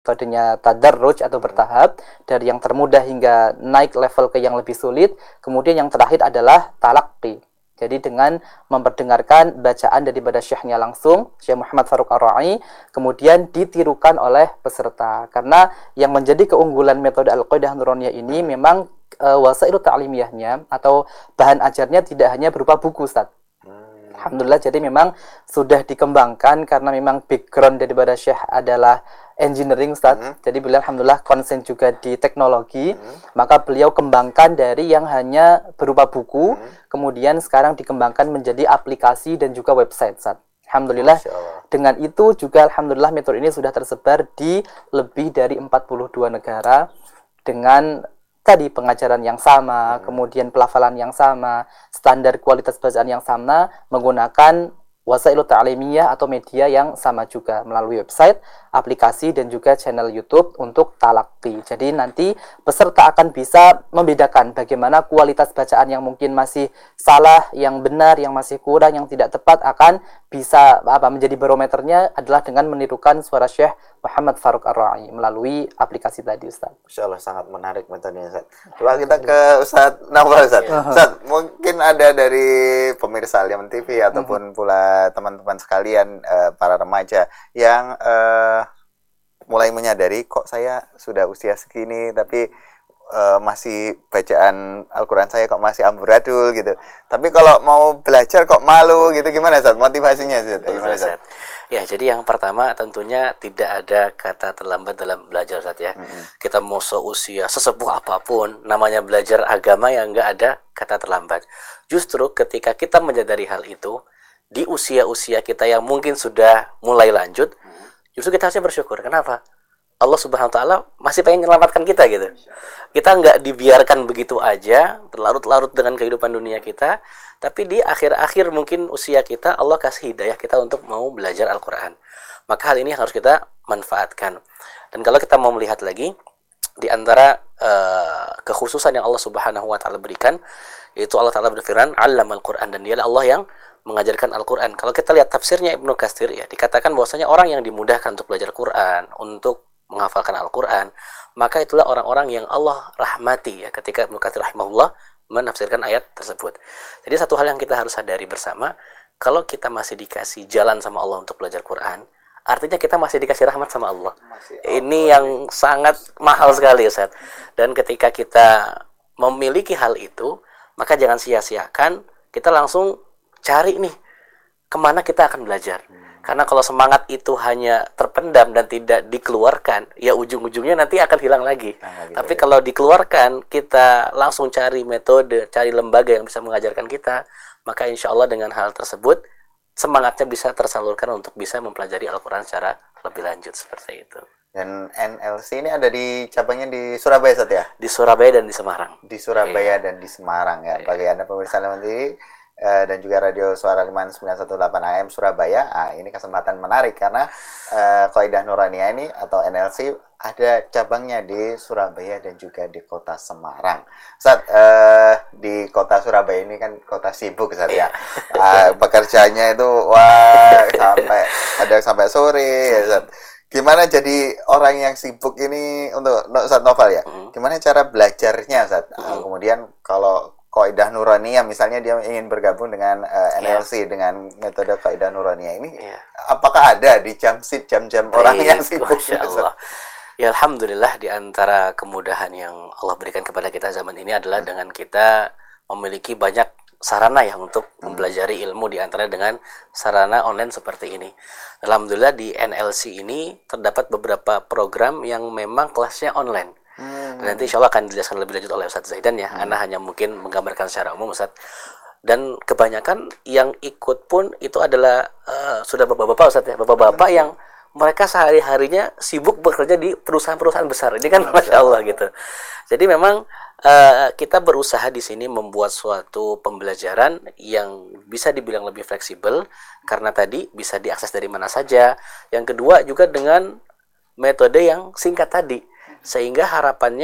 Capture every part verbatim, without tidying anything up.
metodenya tadarruj atau bertahap, dari yang termudah hingga naik level ke yang lebih sulit. Kemudian yang terakhir adalah talaqqi. Jadi dengan memperdengarkan bacaan daripada syekhnya langsung, Syekh Muhammad Faruq Ar-Ra'i, kemudian ditirukan oleh peserta. Karena yang menjadi keunggulan metode Al-Qaidah Nuraniyah ini memang e, wasailu ta'limiyahnya atau bahan ajarnya tidak hanya berupa buku, Ustaz. Alhamdulillah, jadi memang sudah dikembangkan karena memang background daripada Syekh adalah engineering, Ustaz. Mm-hmm. Jadi beliau alhamdulillah konsen juga di teknologi. Mm-hmm. Maka beliau kembangkan dari yang hanya berupa buku, mm-hmm. kemudian sekarang dikembangkan menjadi aplikasi dan juga website, Ustaz. Alhamdulillah, dengan itu juga alhamdulillah metode ini sudah tersebar di lebih dari empat puluh dua negara dengan tadi pengajaran yang sama, hmm. kemudian pelafalan yang sama, standar kualitas bacaan yang sama, menggunakan wasailu ta'limiyah atau media yang sama juga melalui website, aplikasi dan juga channel YouTube untuk talaqqi. Jadi nanti peserta akan bisa membedakan bagaimana kualitas bacaan yang mungkin masih salah, yang benar, yang masih kurang, yang tidak tepat akan bisa apa menjadi barometernya adalah dengan menirukan suara Syekh Muhammad Faruq Ar-Ra'i melalui aplikasi tadi, Ustaz. Masya Allah, sangat menarik metodenya, Ustaz. Coba kita ke Ustaz Naufal, Ustaz. Ya. Ustaz, mungkin ada dari pemirsa Al-Yaman T V ataupun pula teman-teman sekalian, uh, para remaja yang uh, mulai menyadari kok saya sudah usia segini tapi uh, masih bacaan Al-Quran saya kok masih amburadul gitu. Tapi kalau mau belajar kok malu gitu, gimana Ustaz? Motivasinya Ustaz? Gimana Ustaz? Ya, jadi yang pertama tentunya tidak ada kata terlambat dalam belajar, Ustaz ya. Mm-hmm. Kita mau seusia sesepuh apapun, namanya belajar agama yang enggak ada kata terlambat. Justru ketika kita menyadari hal itu, di usia-usia kita yang mungkin sudah mulai lanjut, justru kita harusnya bersyukur. Kenapa? Allah Subhanahu wa taala masih pengen menyelamatkan kita gitu. Kita nggak dibiarkan begitu aja berlarut-larut dengan kehidupan dunia kita, tapi di akhir-akhir mungkin usia kita Allah kasih hidayah kita untuk mau belajar Al-Qur'an. Maka hal ini harus kita manfaatkan. Dan kalau kita mau melihat lagi di antara uh, kekhususan yang Allah Subhanahu wa taala berikan, yaitu Allah taala berfirman, "'Allamal Qur'an", dan dialah Allah yang mengajarkan Al-Qur'an. Kalau kita lihat tafsirnya Ibnu Katsir ya, dikatakan bahwasanya orang yang dimudahkan untuk belajar Quran, untuk menghafalkan Al-Quran, maka itulah orang-orang yang Allah rahmati ya, ketika Ibnu Katsir rahimahullah menafsirkan ayat tersebut. Jadi satu hal yang kita harus sadari bersama, kalau kita masih dikasih jalan sama Allah untuk belajar Quran, artinya kita masih dikasih rahmat sama Allah. Masih Ini Allah. Yang sangat mahal sekali, Ustaz. Dan ketika kita memiliki hal itu, maka jangan sia-siakan, kita langsung cari nih kemana kita akan belajar. Karena kalau semangat itu hanya terpendam dan tidak dikeluarkan, ya ujung-ujungnya nanti akan hilang lagi. Nah, Tapi ya. Kalau dikeluarkan, kita langsung cari metode, cari lembaga yang bisa mengajarkan kita, maka insya Allah dengan hal tersebut, semangatnya bisa tersalurkan untuk bisa mempelajari Al-Quran secara lebih lanjut, seperti itu. Dan N L C ini ada di cabangnya di Surabaya, Ustaz ya? Di Surabaya dan di Semarang. Di Surabaya iya. dan di Semarang ya. Iya. Bagi Anda pemirsa nanti, Uh, dan juga radio Suara lima sembilan satu delapan A M Surabaya. Ah, ini kesempatan menarik karena uh, Qaidah Nuraniyah ini atau N L C ada cabangnya di Surabaya dan juga di kota Semarang. Ustaz, uh, di kota Surabaya ini kan kota sibuk, Ustaz ya. Uh, pekerjaannya itu wah sampai ada sampai sore, ya, Ustaz. Gimana jadi orang yang sibuk ini untuk Ustaz Naufal ya? Gimana cara belajarnya, Ustaz? Uh, kemudian kalau Qaidah Nuraniyah misalnya dia ingin bergabung dengan uh, N L C yeah. dengan metode Qaidah Nuraniyah ini, yeah. apakah ada di jam-sit jam-jam orang yang sibuk? Masya Allah. Ya alhamdulillah, di antara kemudahan yang Allah berikan kepada kita zaman ini adalah hmm. dengan kita memiliki banyak sarana ya untuk hmm. mempelajari ilmu, di antara dengan sarana online seperti ini. Alhamdulillah di N L C ini terdapat beberapa program yang memang kelasnya online. Hmm. Dan nanti insya Allah akan dijelaskan lebih lanjut oleh Ustaz Zaidan ya. Hmm. Ana hanya mungkin menggambarkan secara umum, Ustaz. Dan kebanyakan yang ikut pun itu adalah uh, sudah bapak-bapak, Ustaz ya, bapak-bapak hmm. yang mereka sehari-harinya sibuk bekerja di perusahaan-perusahaan besar. Ini kan Masya Allah gitu. Jadi memang uh, kita berusaha di sini membuat suatu pembelajaran yang bisa dibilang lebih fleksibel, karena tadi bisa diakses dari mana saja. Yang kedua juga dengan metode yang singkat tadi, sehingga harapannya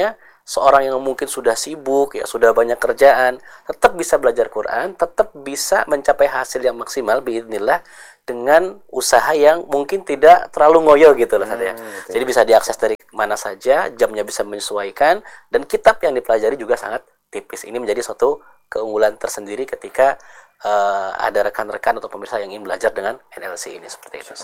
seorang yang mungkin sudah sibuk, ya sudah banyak kerjaan, tetap bisa belajar Quran, tetap bisa mencapai hasil yang maksimal biidznillah dengan usaha yang mungkin tidak terlalu ngoyo gitu loh, hmm, ya. Jadi bisa diakses dari mana saja, jamnya bisa menyesuaikan, dan kitab yang dipelajari juga sangat tipis. Ini menjadi suatu keunggulan tersendiri ketika uh, ada rekan-rekan atau pemirsa yang ingin belajar dengan N L C ini, seperti itu.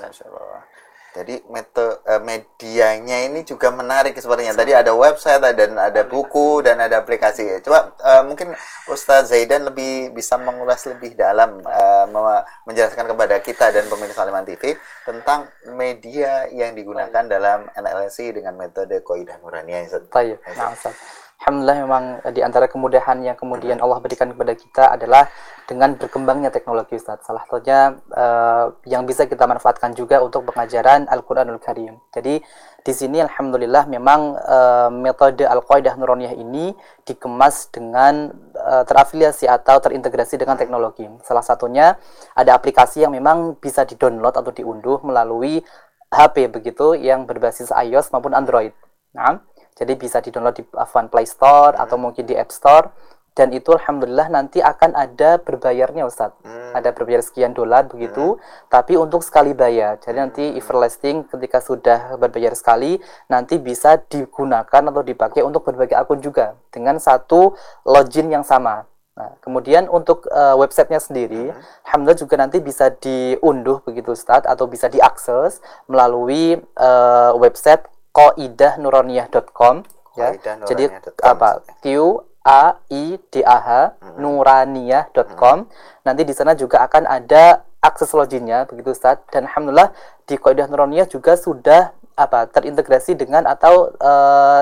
Jadi metode uh, medianya ini juga menarik sepertinya. Tadi ada website dan ada buku dan ada aplikasi. Coba uh, mungkin Ustaz Zaidan lebih bisa mengulas lebih dalam, uh, menjelaskan kepada kita dan pemirsa Al-Iman T V tentang media yang digunakan dalam N L C dengan metode Qaidah Nuraniyah. Baik. Nah, Ustaz. Alhamdulillah, memang di antara kemudahan yang kemudian Allah berikan kepada kita adalah dengan berkembangnya teknologi, Ustaz. Salah satunya uh, yang bisa kita manfaatkan juga untuk pengajaran Al-Quranul Karim. Jadi di sini Alhamdulillah memang uh, metode Al-Qaidah Nuraniyah ini dikemas dengan uh, terafiliasi atau terintegrasi dengan teknologi. Salah satunya ada aplikasi yang memang bisa di-download atau diunduh melalui H P begitu yang berbasis iOS maupun Android. Nah, jadi bisa di-download di Afwan Play Store atau mungkin di App Store, dan itu alhamdulillah nanti akan ada berbayarnya, Ustadz. Hmm. Ada berbayar sekian dolar begitu, hmm. tapi untuk sekali bayar. Jadi nanti everlasting ketika sudah berbayar sekali, nanti bisa digunakan atau dipakai untuk berbagai akun juga dengan satu login yang sama. Nah, kemudian untuk uh, websitenya sendiri, hmm. alhamdulillah juga nanti bisa diunduh begitu, Ustadz, atau bisa diakses melalui uh, website qaidah nuraniyah dot com, ya. Jadi apa? Q A I D A H hmm. nuraniyah dot com. Hmm. Nanti di sana juga akan ada akses loginnya begitu, Ustaz. Dan alhamdulillah di Qaidah Nuraniyah juga sudah apa? terintegrasi dengan atau uh,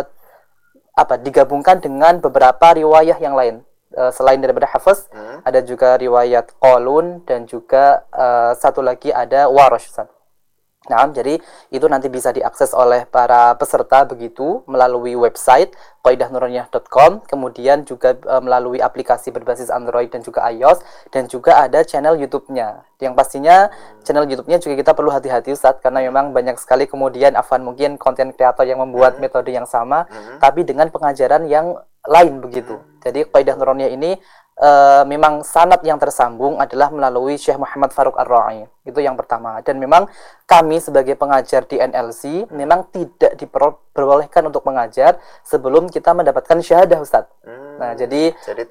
apa? digabungkan dengan beberapa riwayah yang lain. Uh, selain daripada Hafiz, hmm. ada juga riwayat Qalun dan juga uh, satu lagi ada Warash, Ustaz. Nah, jadi itu nanti bisa diakses oleh para peserta begitu melalui website qaidah nuraniyah dot com, kemudian juga e, melalui aplikasi berbasis Android dan juga iOS, dan juga ada channel YouTube-nya. Yang pastinya channel YouTube-nya juga kita perlu hati-hati, Ustaz, karena memang banyak sekali kemudian afwan mungkin konten kreator yang membuat metode yang sama, tapi dengan pengajaran yang lain begitu. Jadi Qaidah Nuraniyah ini Uh, memang sanad yang tersambung adalah melalui Syekh Muhammad Faruq Ar-Ra'i. Itu yang pertama. Dan memang kami sebagai pengajar di N L C memang tidak diperbolehkan untuk mengajar sebelum kita mendapatkan syahadah, Ustaz. Hmm, nah, jadi jadi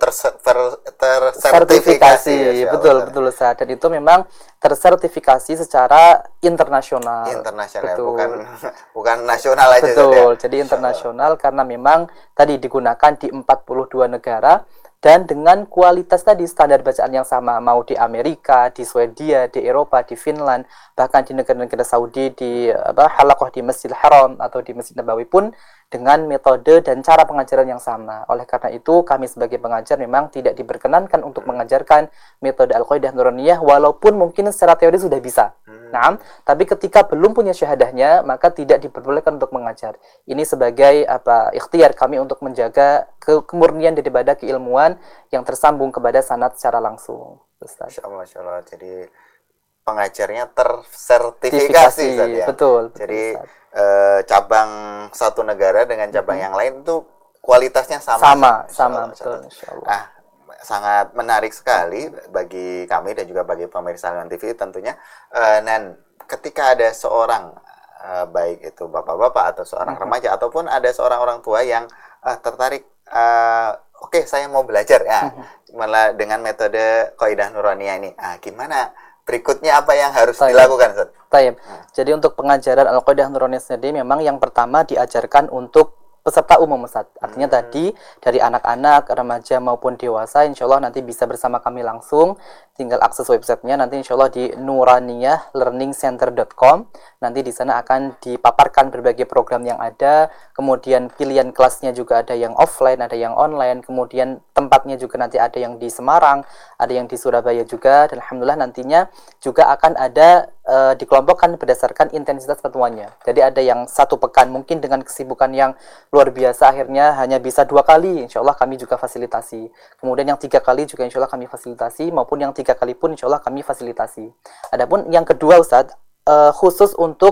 tersertifikasi. Ya, betul, Ustaz. betul, Ustaz. Dan itu memang tersertifikasi secara internasional. Internasional, betul. bukan bukan nasional aja. Betul. Jadi internasional karena memang tadi digunakan di empat puluh dua negara. Dan dengan kualitas tadi standar bacaan yang sama, mau di Amerika, di Swedia, di Eropa, di Finland, bahkan di negara-negara Saudi, di apa, halaqah di Masjidil Haram atau di Masjid Nabawi pun dengan metode dan cara pengajaran yang sama. Oleh karena itu, kami sebagai pengajar memang tidak diperkenankan untuk mengajarkan metode Al-Qaidah Nuraniyah, walaupun mungkin secara teori sudah bisa. Nah, tapi ketika belum punya syahadahnya, maka tidak diperbolehkan untuk mengajar. Ini sebagai apa ikhtiar kami untuk menjaga ke kemurnian daripada keilmuan yang tersambung kepada sanad secara langsung. Masya Allah, Masya Allah. Jadi pengajarnya tersertifikasi, ya. Betul. Jadi eh, cabang satu negara dengan cabang mm-hmm. yang lain itu kualitasnya sama. Sama, sama, betul. Insya Allah. Ah, sangat menarik sekali bagi kami dan juga bagi pemirsa Al-Iman T V tentunya. Uh, dan ketika ada seorang uh, baik itu bapak-bapak atau seorang uh-huh. remaja ataupun ada seorang orang tua yang uh, tertarik, uh, oke okay, saya mau belajar ya, uh-huh. malah dengan metode Qaidah Nuraniyah ini. Ah, gimana berikutnya apa yang harus Tayyip. dilakukan, Ustaz? Tayyip. Hmm. Jadi untuk pengajaran Al-Qaidah Nuraniyah sendiri memang yang pertama diajarkan untuk peserta umum, Ustaz. Artinya hmm. tadi dari anak-anak, remaja maupun dewasa, insya Allah nanti bisa bersama kami langsung. Tinggal akses websitenya nanti insya Allah di nuraniyah learning center dot com. Nanti di sana akan dipaparkan berbagai program yang ada. Kemudian pilihan kelasnya juga ada yang offline, ada yang online. Kemudian tempatnya juga nanti ada yang di Semarang, ada yang di Surabaya juga. Dan alhamdulillah nantinya juga akan ada e, dikelompokkan berdasarkan intensitas ketuanya. Jadi ada yang satu pekan mungkin dengan kesibukan yang luar biasa akhirnya hanya bisa dua kali, insya Allah kami juga fasilitasi. Kemudian yang tiga kali juga insya Allah kami fasilitasi, maupun yang tiga kali pun insya Allah kami fasilitasi. Adapun yang kedua, Ustadz, uh, khusus untuk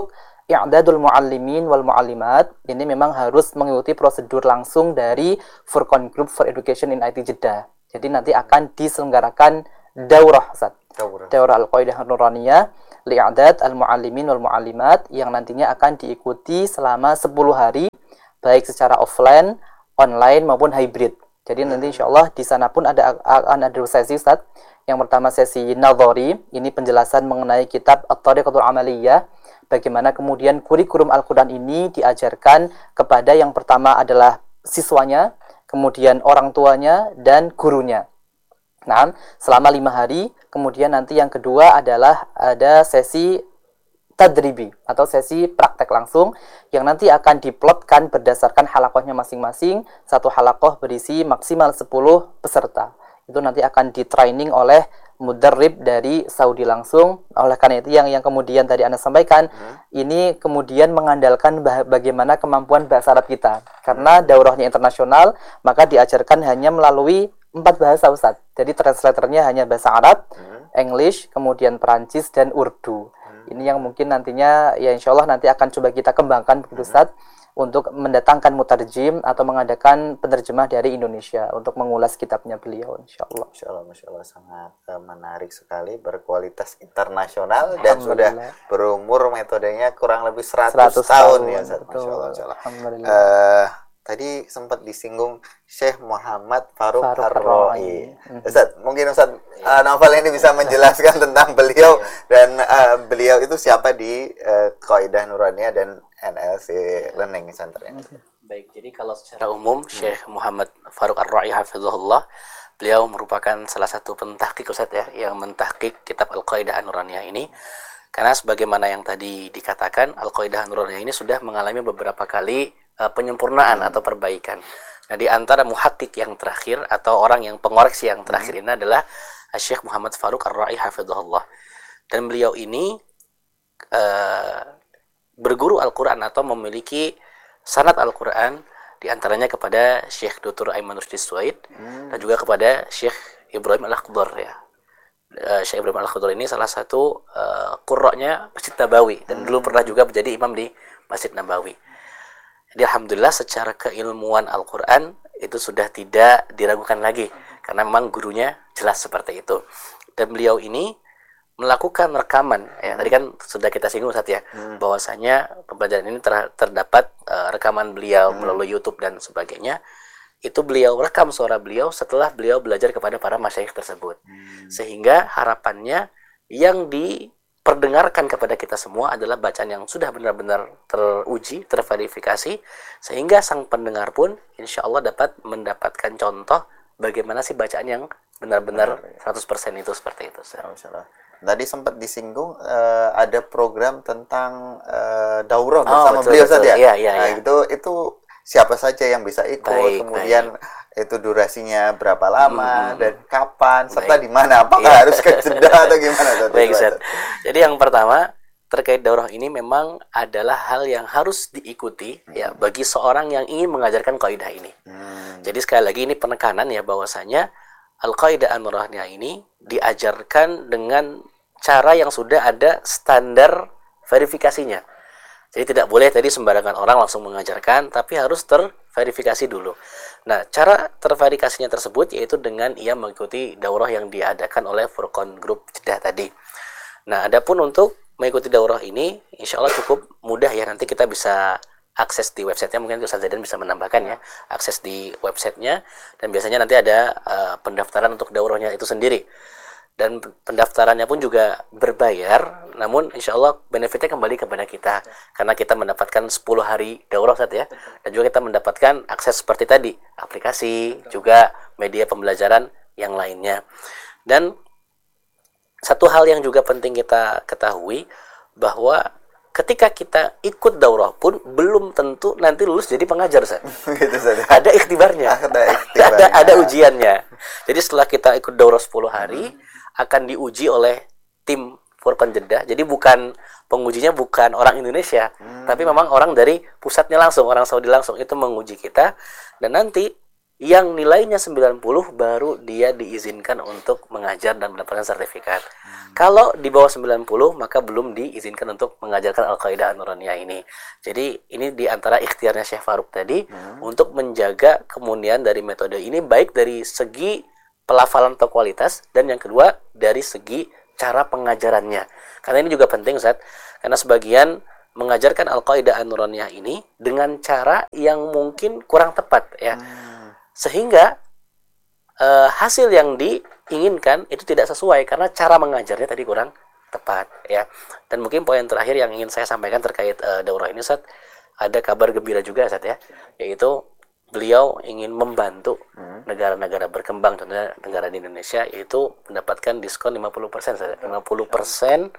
i'dadul muallimin wal muallimat ini memang harus mengikuti prosedur langsung dari Furqan Group for Education in I T Jeddah. Jadi nanti akan diselenggarakan daurah Ustaz. Daurah, daurah Al-Qaidah Nuraniyah li'adad al-muallimin wal muallimat yang nantinya akan diikuti selama sepuluh hari baik secara offline, online maupun hybrid. Jadi nanti insyaallah di sana pun ada akan ada sesi Ustaz. Yang pertama sesi nadhari, ini penjelasan mengenai kitab At-Thariqatul Amaliyah. Bagaimana kemudian kurikulum Al-Quran ini diajarkan kepada yang pertama adalah siswanya, kemudian orang tuanya, dan gurunya. Nah, selama lima hari, kemudian nanti yang kedua adalah ada sesi tadribi atau sesi praktek langsung yang nanti akan diplotkan berdasarkan halakohnya masing-masing. Satu halakoh berisi maksimal sepuluh peserta. Itu nanti akan di-training oleh mudarrib dari Saudi langsung. Oleh karena itu yang yang kemudian tadi Anda sampaikan, hmm. ini kemudian mengandalkan bah- bagaimana kemampuan bahasa Arab kita. Karena daurahnya internasional, maka diajarkan hanya melalui empat bahasa Ustaz. Jadi translatornya hanya bahasa Arab, hmm. English, kemudian Perancis dan Urdu. Hmm. Ini yang mungkin nantinya ya insya Allah nanti akan coba kita kembangkan begitu Ustaz. Hmm. Untuk mendatangkan mutarjim atau mengadakan penerjemah dari Indonesia untuk mengulas kitabnya beliau insyaallah. Insyaallah, masyaallah sangat uh, menarik sekali, berkualitas internasional dan sudah berumur metodenya kurang lebih seratus, seratus tahun, tahun ya Ustaz. Masyaallah, masyaallah. Uh, tadi sempat disinggung Syekh Muhammad Faruk Ar-Ra'i. Ustaz, mungkin Ustaz uh, Naufal ini bisa menjelaskan tentang beliau dan uh, beliau itu siapa di uh, Qaidah Nuraniyah dan N L C Learning Center ini. Baik, jadi kalau secara umum hmm. Syekh Muhammad Faruk Ar-Ra'i hafizahullah, beliau merupakan salah satu pentahqiq Ustaz ya yang mentahqiq kitab Al-Qaidah An-Nuraniyah ini. Karena sebagaimana yang tadi dikatakan, Al-Qaidah An-Nuraniyah ini sudah mengalami beberapa kali uh, penyempurnaan hmm. atau perbaikan. Nah, di antara muhaqqiq yang terakhir atau orang yang pengoreksi yang terakhir hmm. ini adalah Syekh Muhammad Faruk Ar-Ra'i hafizahullah. Dan beliau ini uh, berguru Al-Quran atau memiliki sanad Al-Quran diantaranya kepada Syekh Doktor Aiman Rusdi Suaid hmm. dan juga kepada Syekh Ibrahim Al-Akhdar ya. Uh, Syekh Ibrahim Al-Akhdar ini salah satu uh, qurra'nya Masjid Nabawi dan hmm. dulu pernah juga menjadi imam di Masjid Nabawi. Jadi alhamdulillah secara keilmuan Al-Quran itu sudah tidak diragukan lagi karena memang gurunya jelas seperti itu. Dan beliau ini melakukan rekaman ya tadi kan sudah kita singgung Ustaz ya hmm. bahwasanya pembelajaran ini ter, terdapat uh, rekaman beliau hmm. melalui YouTube dan sebagainya. Itu beliau rekam suara beliau setelah beliau belajar kepada para masyayikh tersebut. Hmm. Sehingga harapannya yang diperdengarkan kepada kita semua adalah bacaan yang sudah benar-benar teruji, terverifikasi sehingga sang pendengar pun insya Allah dapat mendapatkan contoh bagaimana sih bacaan yang benar-benar seratus persen itu seperti itu. Insyaallah. Tadi sempat disinggung uh, ada program tentang uh, daurah bersama oh, betul, beliau saja. Iya, iya, nah, iya. itu itu siapa saja yang bisa ikut, baik, kemudian baik. Itu durasinya berapa lama hmm, dan kapan serta di mana? Apakah iya. harus ke Jeddah atau gimana? Baik, Ustaz. Jadi yang pertama terkait daurah ini memang adalah hal yang harus diikuti hmm. ya bagi seorang yang ingin mengajarkan kaidah ini. Hmm. Jadi sekali lagi ini penekanan ya bahwasanya Al-Qaidah An-Nuraniyah ini diajarkan dengan cara yang sudah ada standar verifikasinya. Jadi tidak boleh tadi sembarangan orang langsung mengajarkan, tapi harus terverifikasi dulu. Nah, cara terverifikasinya tersebut yaitu dengan ia mengikuti daurah yang diadakan oleh Furqan Group Jeddah tadi. Nah, adapun untuk mengikuti daurah ini, insya Allah cukup mudah ya. Nanti kita bisa akses di websitenya, mungkin Ustaz Zaidan bisa menambahkan ya, akses di websitenya, dan biasanya nanti ada uh, pendaftaran untuk daurahnya itu sendiri. Dan pendaftarannya pun juga berbayar, namun insya Allah benefitnya kembali kepada kita, karena kita mendapatkan sepuluh hari daurah Ustaz ya, dan juga kita mendapatkan akses seperti tadi, aplikasi, juga media pembelajaran yang lainnya. Dan satu hal yang juga penting kita ketahui, bahwa ketika kita ikut daurah pun belum tentu nanti lulus jadi pengajar, Ustaz. Gitu, ada ikhtibarnya, ada, ikhtibarnya. ada ada ujiannya. Jadi setelah kita ikut daurah sepuluh hari hmm. akan diuji oleh tim Furqan Jeddah. Jadi bukan pengujinya bukan orang Indonesia, hmm. tapi memang orang dari pusatnya langsung, orang Saudi langsung itu menguji kita, dan nanti yang nilainya sembilan puluh baru dia diizinkan untuk mengajar dan mendapatkan sertifikat. Hmm. Kalau di bawah sembilan puluh maka belum diizinkan untuk mengajarkan Al-Qaidah An-Nuraniyah ini. Jadi ini di antara ikhtiarnya Syekh Farouk tadi hmm. untuk menjaga kemunian dari metode ini, baik dari segi pelafalan atau kualitas, dan yang kedua dari segi cara pengajarannya. Karena ini juga penting, Ustaz, karena sebagian mengajarkan Al-Qaidah An-Nuraniyah ini dengan cara yang mungkin kurang tepat ya. Hmm. Sehingga uh, hasil yang diinginkan itu tidak sesuai karena cara mengajarnya tadi kurang tepat ya. Dan mungkin poin terakhir yang ingin saya sampaikan terkait uh, daurah ini, Ustaz, ada kabar gembira juga, Ustaz ya, yaitu beliau ingin membantu hmm. negara-negara berkembang, contohnya negara di Indonesia, yaitu mendapatkan diskon lima puluh persen, lima puluh persen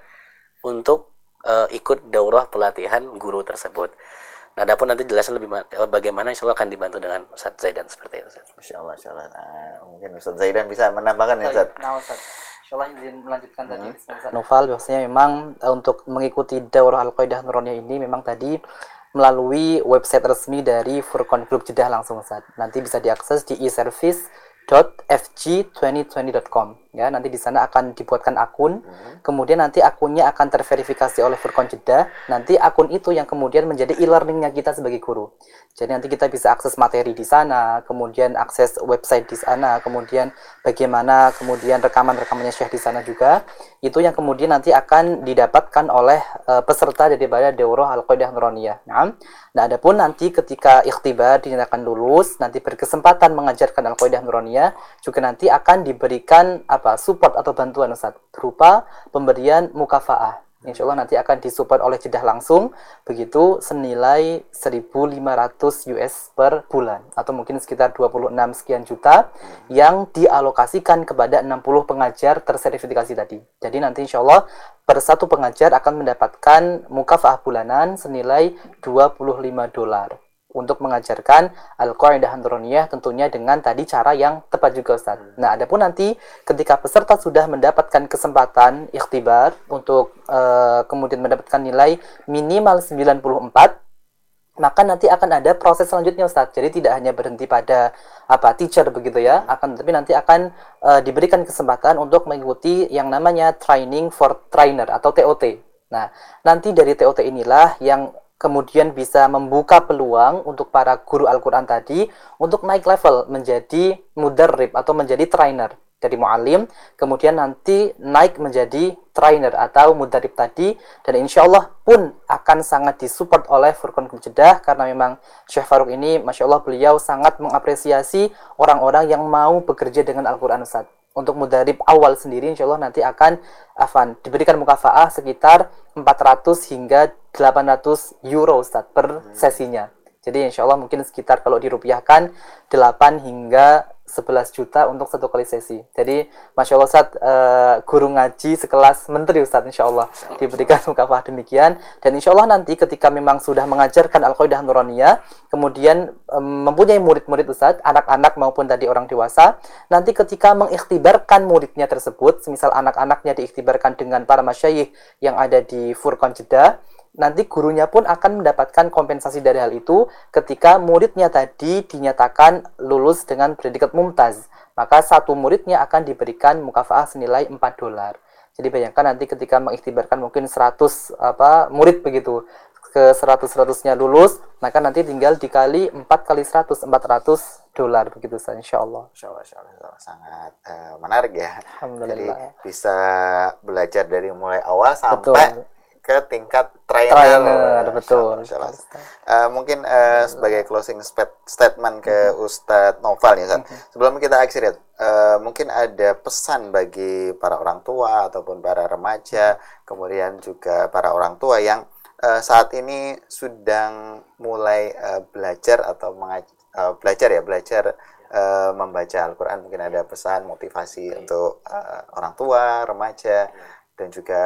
untuk uh, ikut daurah pelatihan guru tersebut. Nah, adapun nanti jelasin lebih bagaimana, insya Allah akan dibantu dengan Ustaz Zaidan seperti itu. Insya Allah, insya Allah. Nah, mungkin Ustaz Zaidan bisa menambahkan ya, Ustaz. Nah, Ustaz. Insya Allah izin melanjutkan hmm. tadi. Ustaz Noval, biasanya memang uh, untuk mengikuti daurah Al-Qaidah An-Nuraniyah ini memang tadi melalui website resmi dari Furqan Group Jeddah langsung, Ustaz. Nanti bisa diakses di e service dot f g dua ribu dua puluh dot com ya. Nanti di sana akan dibuatkan akun, hmm. kemudian nanti akunnya akan terverifikasi oleh Furqan Jeddah. Nanti akun itu yang kemudian menjadi e-learningnya kita sebagai guru. Jadi nanti kita bisa akses materi di sana, kemudian akses website di sana, kemudian bagaimana kemudian rekaman-rekamannya Syekh di sana juga. Itu yang kemudian nanti akan didapatkan oleh uh, peserta daripada daurah Al-Qaidah An-Nuraniyah. Nah, nah adapun nanti ketika ikhtibar dinyatakan lulus, nanti berkesempatan mengajarkan Al-Qaidah An-Nuraniyah, juga nanti akan diberikan apa support atau bantuan, Ustaz, berupa pemberian mukafaah. Insya Allah nanti akan disupport oleh Jeddah langsung, begitu senilai seribu lima ratus U S per bulan, atau mungkin sekitar dua puluh enam sekian juta yang dialokasikan kepada enam puluh pengajar tersertifikasi tadi. Jadi nanti insya Allah per satu pengajar akan mendapatkan mukafaah bulanan senilai dua puluh lima dolar untuk mengajarkan Al-Qaidah An-Nuraniyah, tentunya dengan tadi cara yang tepat juga, Ustaz. Nah, adapun nanti ketika peserta sudah mendapatkan kesempatan ikhtibar untuk uh, kemudian mendapatkan nilai minimal sembilan puluh empat, maka nanti akan ada proses selanjutnya, Ustaz. Jadi tidak hanya berhenti pada apa teacher begitu ya, akan tapi nanti akan uh, diberikan kesempatan untuk mengikuti yang namanya training for trainer atau T O T. Nah, nanti dari T O T inilah yang kemudian bisa membuka peluang untuk para guru Al-Quran tadi untuk naik level menjadi mudarrib atau menjadi trainer. Dari mu'alim, kemudian nanti naik menjadi trainer atau mudarrib tadi, dan insya Allah pun akan sangat disupport oleh Furqan Group Jeddah, karena memang Syekh Farouk ini, Masya Allah, beliau sangat mengapresiasi orang-orang yang mau bekerja dengan Al-Quran, Ustaz. Untuk mudarrib awal sendiri, insya Allah nanti akan afan, diberikan mukafaah sekitar empat ratus hingga delapan ratus euro, Ustaz, per sesinya. Jadi insya Allah mungkin sekitar kalau dirupiahkan delapan hingga sebelas juta untuk satu kali sesi. Jadi Masya Allah, Ustaz, uh, guru ngaji sekelas menteri, Ustaz, insya Allah diberikan mukafaah demikian. Dan insya Allah nanti ketika memang sudah mengajarkan Al-Qaidah An-Nuraniyah, kemudian um, mempunyai murid-murid, Ustaz, anak-anak maupun tadi orang dewasa, nanti ketika mengikhtibarkan muridnya tersebut, semisal anak-anaknya diikhtibarkan dengan para masyayikh yang ada di Furqan Jeddah, nanti gurunya pun akan mendapatkan kompensasi dari hal itu ketika muridnya tadi dinyatakan lulus dengan predikat mumtaz. Maka satu muridnya akan diberikan mukafaah senilai empat dolar. Jadi bayangkan nanti ketika mengikhtibarkan mungkin seratus apa murid begitu, ke seratus-seratusnya lulus, maka nanti tinggal dikali empat kali seratus, empat ratus dolar begitu saja, insya Allah. Insya Allah, insya Allah. Sangat uh, menarik ya. Alhamdulillah. Jadi bisa belajar dari mulai awal sampai Betul. ke tingkat trainer, trainer betul. Uh, mungkin uh, sebagai closing statement ke Ustadz Noval ya, Ustadz. Sebelum kita akhiri, uh, mungkin ada pesan bagi para orang tua ataupun para remaja, kemudian juga para orang tua yang uh, saat ini sedang mulai uh, belajar atau mengaj- uh, belajar ya belajar uh, membaca Al-Quran. Mungkin ada pesan motivasi untuk uh, orang tua, remaja, dan juga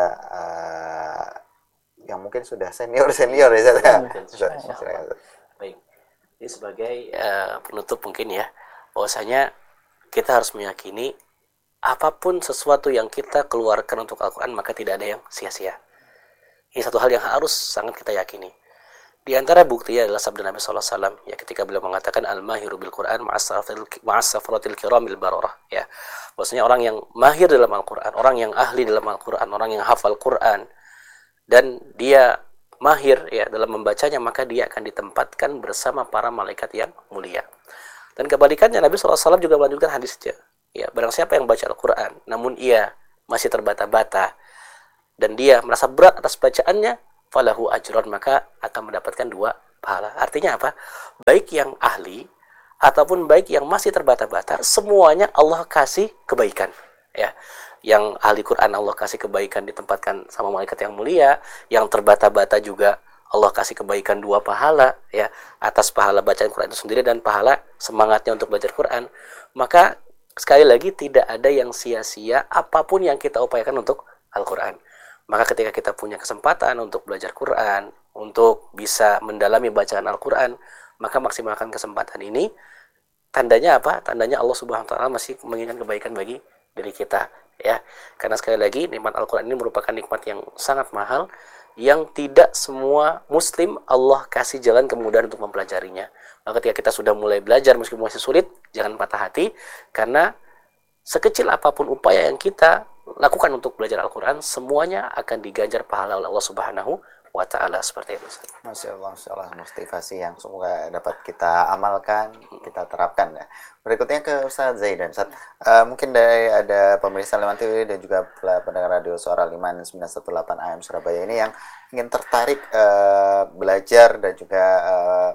uh, yang mungkin sudah senior senior ya, ya. Baik, ini sebagai uh, penutup mungkin ya, bahwasanya kita harus meyakini apapun sesuatu yang kita keluarkan untuk Al-Quran maka tidak ada yang sia-sia. Ini satu hal yang harus sangat kita yakini. Di antara buktinya adalah sabda Nabi sallallahu alaihi wasallam ya ketika beliau mengatakan al-mahiru bil Quran ma'as-safratil kiramil bararah ya. Maksudnya orang yang mahir dalam Al-Qur'an, orang yang ahli dalam Al-Qur'an, orang yang hafal Quran dan dia mahir ya dalam membacanya, maka dia akan ditempatkan bersama para malaikat yang mulia. Dan kebalikannya Nabi sallallahu alaihi wasallam juga melanjutkan hadisnya. Ya, barang siapa yang baca Al-Qur'an namun ia masih terbata-bata dan dia merasa berat atas bacaannya, falahu ajron, maka akan mendapatkan dua pahala. Artinya apa? Baik yang ahli ataupun baik yang masih terbata-bata, semuanya Allah kasih kebaikan. Ya, yang ahli Quran Allah kasih kebaikan ditempatkan sama malaikat yang mulia, yang terbata-bata juga Allah kasih kebaikan dua pahala ya, atas pahala bacaan Quran itu sendiri dan pahala semangatnya untuk belajar Quran. Maka sekali lagi tidak ada yang sia-sia apapun yang kita upayakan untuk Al-Quran. Maka ketika kita punya kesempatan untuk belajar Quran, untuk bisa mendalami bacaan Al-Quran, maka maksimalkan kesempatan ini. Tandanya apa? Tandanya Allah Subhanahu wa taala masih menginginkan kebaikan bagi diri kita ya. Karena sekali lagi nikmat Al-Quran ini merupakan nikmat yang sangat mahal, yang tidak semua muslim Allah kasih jalan kemudahan untuk mempelajarinya. Maka ketika kita sudah mulai belajar meskipun masih sulit, jangan patah hati, karena sekecil apapun upaya yang kita lakukan untuk belajar Al-Quran, semuanya akan diganjar pahala oleh Allah Subhanahu wa ta'ala, seperti itu. Masya Allah, Masya Allah, motivasi yang semoga dapat kita amalkan, kita terapkan ya. Berikutnya ke Ustaz Zaidan. Ustaz, uh, mungkin dari ada pemirsa Liman T V dan juga pendengar radio Suara Liman sembilan satu delapan A M Surabaya ini yang ingin tertarik uh, belajar dan juga uh,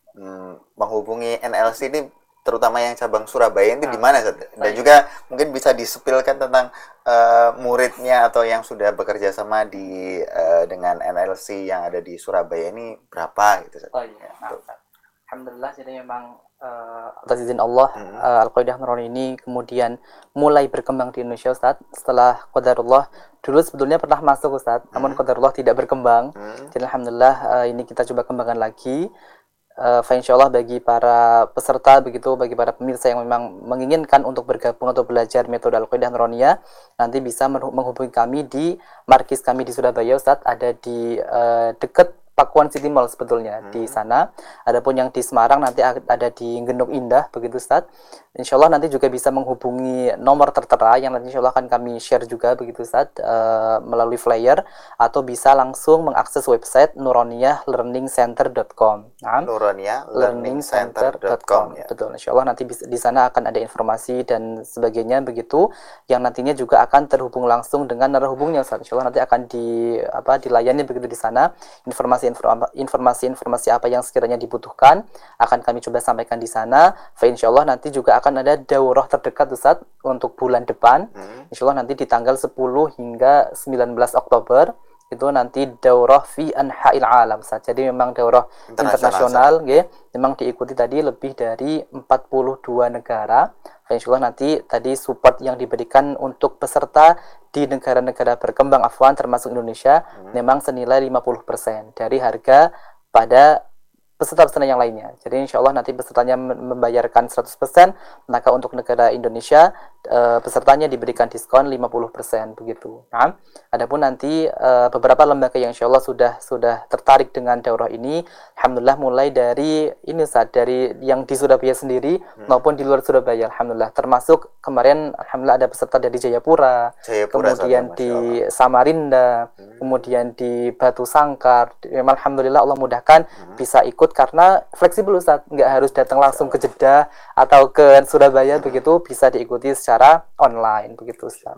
mm, menghubungi N L C ini, terutama yang cabang Surabaya itu di mana, Ustaz? Dan juga mungkin bisa disepilkan tentang uh, muridnya atau yang sudah bekerja sama di uh, dengan N L C yang ada di Surabaya ini berapa gitu, Ustaz? Oh iya, nah, alhamdulillah, jadi memang uh, atas izin Allah hmm. uh, Al-Qaidah Nurani ini kemudian mulai berkembang di Indonesia, Ustaz. Setelah qadarullah, dulu sebetulnya pernah masuk, Ustaz, hmm. namun qadarullah tidak berkembang. Hmm. Jadi alhamdulillah uh, ini kita coba kembangkan lagi. Uh, insyaallah bagi para peserta begitu, bagi para pemirsa yang memang menginginkan untuk bergabung atau belajar metode Al-Qaidah Nuraniyah, nanti bisa menghubungi kami di markis kami di Surabaya, Ustaz, ada di uh, dekat Pakuan City Mall sebetulnya hmm. di sana. Adapun yang di Semarang nanti ada di Genuk Indah begitu, Ustaz. Insyaallah nanti juga bisa menghubungi nomor tertera yang nanti insyaallah akan kami share juga begitu, Ustaz, uh, melalui flyer, atau bisa langsung mengakses website nuraniyah learning center dot com. Nah, nuraniyah learning center dot com ya. Betul. Insyaallah nanti di sana akan ada informasi dan sebagainya begitu, yang nantinya juga akan terhubung langsung dengan narahubungnya, Ustaz. Insyaallah nanti akan di apa dilayani begitu di sana. Informasi informasi-informasi apa yang sekiranya dibutuhkan akan kami coba sampaikan di sana. Fa insyaallah nanti juga akan ada daurah terdekat, Ustaz, untuk bulan depan. Hmm. Insyaallah nanti di tanggal sepuluh hingga sembilan belas Oktober itu nanti daurah fi anha'il alam, Ustaz. Jadi memang daurah internasional nggih, memang diikuti tadi lebih dari empat puluh dua negara. Insyaallah nanti tadi support yang diberikan untuk peserta di negara-negara berkembang afwan termasuk Indonesia hmm. memang senilai lima puluh persen dari harga pada peserta-peserta yang lainnya. Jadi insyaallah nanti pesertanya membayarkan seratus persen, maka untuk negara Indonesia e, pesertanya diberikan diskon lima puluh persen begitu. Nah, adapun nanti e, beberapa lembaga yang insyaallah sudah sudah tertarik dengan daurah ini, alhamdulillah mulai dari ini, Ustaz, dari yang di Surabaya sendiri hmm. maupun di luar Surabaya, alhamdulillah. Termasuk kemarin alhamdulillah ada peserta dari Jayapura, Jayapura kemudian sama, di Samarinda, hmm. kemudian di Batu Sangkar. Memang alhamdulillah Allah mudahkan hmm. bisa ikut karena fleksibel, Ustaz, nggak harus datang langsung ke Jeddah atau ke Surabaya hmm. begitu, bisa diikuti secara online begitu, Ustaz.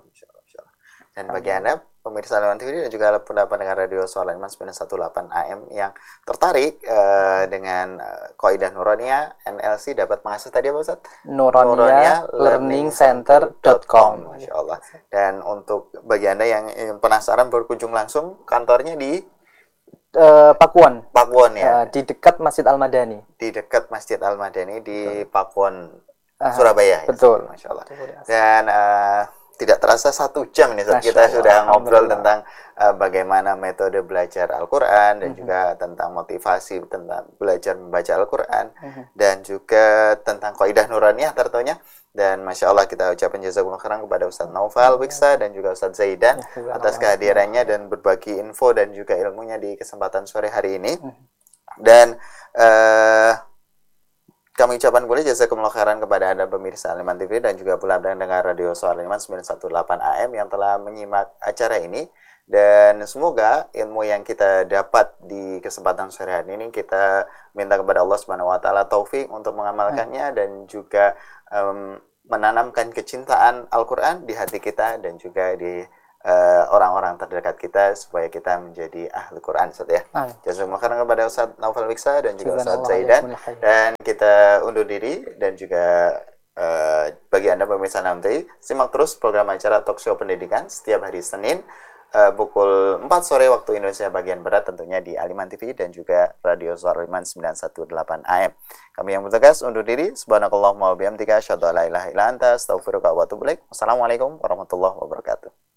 Dan bagi Anda pemirsa Liman T V dan juga pendengar radio Suara Liman sembilan satu delapan A M yang tertarik uh, dengan uh, Qaidah Nuraniyah N L C, dapat mengakses tadi apa, Ustaz? nuraniyah learning center dot com. Masya Allah. Dan untuk bagi Anda yang penasaran berkunjung langsung, kantornya di Uh, Pakuan. Pakuan ya. Uh, di dekat Masjid Al-Madani. Di dekat Masjid Al-Madani di Pakuan, uh, Surabaya. Betul. Ya, Masya Allah. Dan uh, tidak terasa satu jam ini saat kita sudah ngobrol tentang uh, bagaimana metode belajar Al-Quran dan uh-huh. juga tentang motivasi tentang belajar membaca Al-Quran uh-huh. dan juga tentang Qaidah Nuraniyah tentunya. Dan Masya Allah kita ucapkan jazakumullah khairan kepada Ustaz Naufal Wiksa dan juga Ustaz Zaidan atas kehadirannya dan berbagi info dan juga ilmunya di kesempatan sore hari ini. Dan uh, kami ucapkan pula jazakumullah khairan kepada Anda pemirsa Al-Iman T V dan juga pula pendengar Radio Suara Al-Iman sembilan satu delapan A M yang telah menyimak acara ini. Dan semoga ilmu yang kita dapat di kesempatan sore hari ini, kita minta kepada Allah Subhanahu wa taala taufik untuk mengamalkannya dan juga um, menanamkan kecintaan Al-Qur'an di hati kita dan juga di uh, orang-orang terdekat kita supaya kita menjadi ahli Quran, Ustaz ya. Jazakumullah khairan kepada Ustaz Naufal Wiksa dan juga Ustaz Zaidan, dan kita undur diri. Dan juga uh, bagi Anda pemirsa N M T I, simak terus program acara Talk Show Pendidikan setiap hari Senin uh, pukul empat sore waktu Indonesia bagian barat, tentunya di Al-Iman T V dan juga Radio Suara Al-Iman sembilan satu delapan A M. Kami yang bertugas undur diri. Subhanakallahumma wa bihamdika asyhadu an la ilaha illa anta astaghfiruka wa atubu ilaik. Wassalamualaikum warahmatullahi wabarakatuh.